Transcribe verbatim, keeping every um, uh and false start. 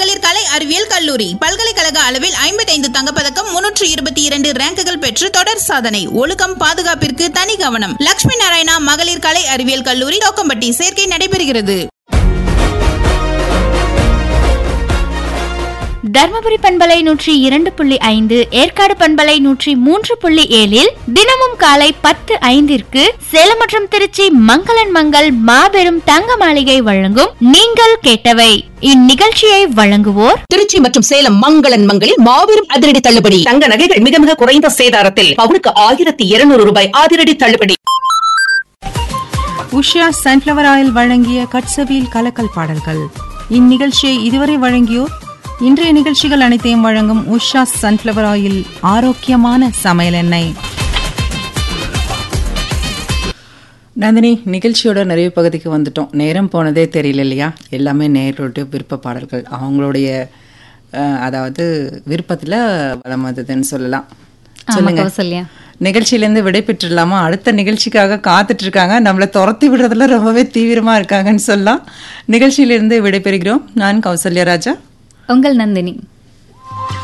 மகளிர் கலை அறிவியல் கல்லூரி பல்கலைக்கழக அளவில் ஐம்பத்தி ஐந்து தங்கப்பதக்கம், முன்னூற்று இருபத்தி இரண்டு ரேங்குகள் பெற்று தொடர் சாதனை. ஒழுக்கம், பாதுகாப்பிற்கு தனி கவனம். லட்சுமி நாராயணா மகளிர் கலை அறிவியல் கல்லூரி, தோக்கம்பட்டி. சேர்க்கை நடைபெறுகிறது. தர்மபுரி பண்பலை நூற்றி இரண்டு புள்ளி ஐந்து, ஏற்காடு பண்பலை நூற்றி மூன்று புள்ளி ஏழில் தினமும் காலை பத்து ஐந்திற்கு சேலம் மற்றும் திருச்சி மங்களன் மங்கள் மாபெரும் தங்க மாளிகை வழங்கும் நீங்கள் கேட்டவை. இந்நிகழ்ச்சியை வழங்குவோர் திருச்சி மற்றும் சேலம் மங்களன் மங்களில் மாபெரும் அதிரடி தள்ளுபடி. தங்க நகைகள் மிக மிக குறைந்த சேதாரத்தில் பவுனுக்கு ஆயிரத்தி இருநூறு ரூபாய் அதிரடி தள்ளுபடி. உஷா சன்ஃபிளவர் ஆயில் வழங்கிய கட்சவியில் கலக்கல் பாடல்கள். இந்நிகழ்ச்சியை இதுவரை வழங்கியோர் இன்றைய நிகழ்ச்சிகள் அனைத்தையும் வழங்கும் உஷா சன்ஃபிளவர் ஆயில், ஆரோக்கியமான சமையல் எண்ணெய். நந்தினி, நிகழ்ச்சியோட நிறைவு பகுதிக்கு வந்துட்டோம். நேரம் போனதே தெரியல இல்லையா? எல்லாமே நேரோட விருப்ப பாடல்கள், அவங்களுடைய அதாவது விருப்பத்தில் வளம் வந்ததுன்னு சொல்லலாம். சொல்லுங்க, நிகழ்ச்சியிலேருந்து விடை பெற்றுடலாமா? அடுத்த நிகழ்ச்சிக்காக காத்துட்டு இருக்காங்க, நம்மளை துரத்தி விடுறதுல ரொம்பவே தீவிரமாக இருக்காங்கன்னு சொல்லலாம். நிகழ்ச்சியிலிருந்து விடைபெறுகிறோம். நான் கௌசல்யா ராஜா, உங்கள் நந்தினி.